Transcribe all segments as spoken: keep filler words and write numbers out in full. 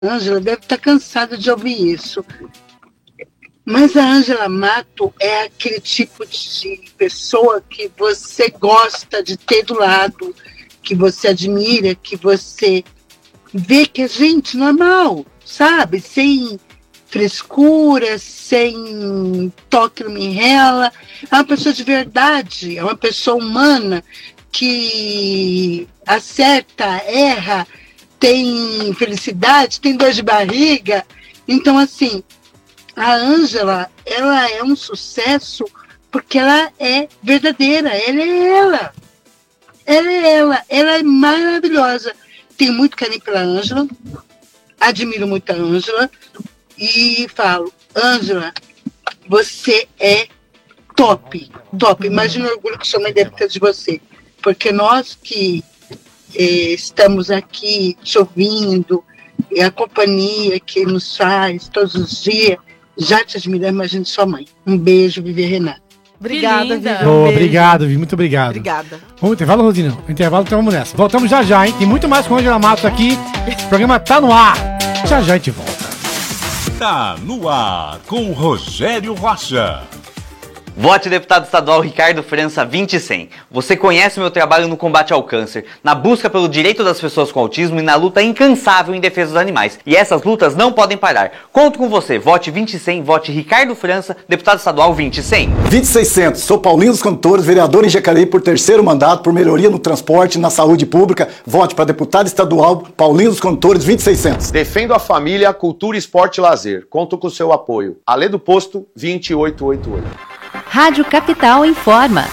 Ângela deve estar cansada de ouvir isso. Mas a Ângela Mato é aquele tipo de pessoa que você gosta de ter do lado, que você admira, que você vê que é gente normal, sabe? Sem frescura, sem toque no me rela. É uma pessoa de verdade, é uma pessoa humana que acerta, erra, tem felicidade, tem dor de barriga. Então, assim, a Ângela, ela é um sucesso porque ela é verdadeira, ela é ela. Ela é ela, ela é maravilhosa. Tenho muito carinho pela Ângela, admiro muito a Ângela e falo, Ângela, você é top, top. Imagina o orgulho que sua mãe deve ter de você. Porque nós que eh, estamos aqui te ouvindo, e a companhia que nos faz todos os dias, já te admiramos, imagina sua mãe. Um beijo, Vivi Renata. Obrigada, Vivi. Um oh, obrigado, Vivi, muito obrigado. Obrigada. Vamos intervalo, Rodinho? Intervalo, então vamos nessa. Voltamos já já, hein? Tem muito mais com a Ângela Mato aqui. O programa tá no ar. Já já a gente volta. Tá no ar com Rogério Rocha. Vote deputado estadual Ricardo França vinte cem. Você conhece o meu trabalho no combate ao câncer, na busca pelo direito das pessoas com autismo e na luta incansável em defesa dos animais. E essas lutas não podem parar. Conto com você. Vote vinte cem, vote Ricardo França, deputado estadual vinte cem. vinte e seiscentos. Sou Paulinho dos Condutores, vereador em Jacareí por terceiro mandato, por melhoria no transporte e na saúde pública. Vote para deputado estadual Paulinho dos Condutores vinte e seiscentos. Defendo a família, cultura, esporte e lazer. Conto com o seu apoio. Alê do Posto vinte e oito oitenta e oito. Rádio Capital informa.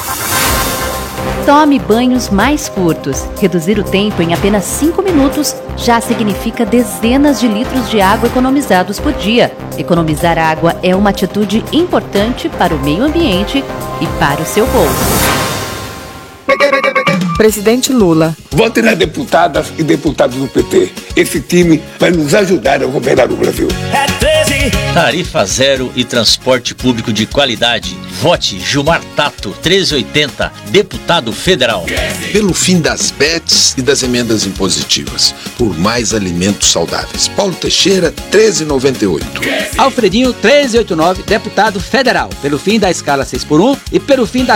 Tome banhos mais curtos. Reduzir o tempo em apenas cinco minutos já significa dezenas de litros de água economizados por dia. Economizar água é uma atitude importante para o meio ambiente e para o seu bolso. Presidente Lula. Vote nas deputadas e deputados do P T. Esse time vai nos ajudar a governar o Brasil. É treze. Tarifa zero e transporte público de qualidade. Vote Gilmar Tato, treze oitenta, deputado federal. Pelo fim das B E Ts e das emendas impositivas. Por mais alimentos saudáveis. Paulo Teixeira, treze noventa e oito. Alfredinho, treze oitenta e nove, deputado federal. Pelo fim da escala seis por um e pelo fim da